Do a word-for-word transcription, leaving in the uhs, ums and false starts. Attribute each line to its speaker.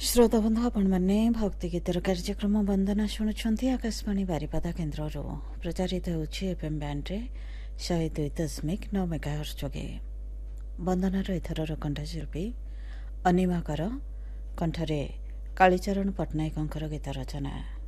Speaker 1: श्रोता बंधु आपण मैंने भक्ति गीतर कार्यक्रम वंदना शुणुंट आकाशवाणी बारिपदा केन्द्र प्रचारित होफएम बैंड्रे शहे दुई दशमिक नौ मेगाहर्ट्ज जोगे वंदनार एथर कंठशिल्पी अनिमाकर कंठरे कालीचरण पट्टनायक गीत रचना।